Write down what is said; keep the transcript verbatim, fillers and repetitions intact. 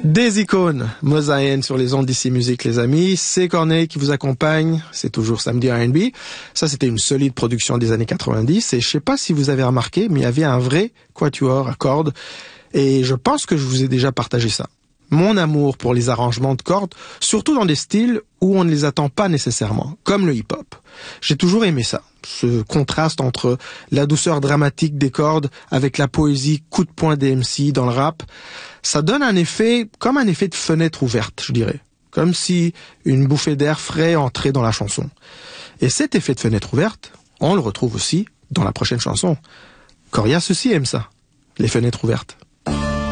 Des icônes, Mosaïen sur les ondes d'Ici Musique, les amis. C'est Corneille qui vous accompagne. C'est toujours samedi R and B. Ça, c'était une solide production des années quatre-vingt-dix. Et je sais pas si vous avez remarqué, mais il y avait un vrai quatuor à cordes. Et je pense que je vous ai déjà partagé ça. Mon amour pour les arrangements de cordes, surtout dans des styles où on ne les attend pas nécessairement, comme le hip-hop. J'ai toujours aimé ça. Ce contraste entre la douceur dramatique des cordes avec la poésie coup de poing des M C dans le rap, ça donne un effet, comme un effet de fenêtre ouverte, je dirais. Comme si une bouffée d'air frais entrait dans la chanson. Et cet effet de fenêtre ouverte, on le retrouve aussi dans la prochaine chanson. Corias aussi aime ça, les fenêtres ouvertes.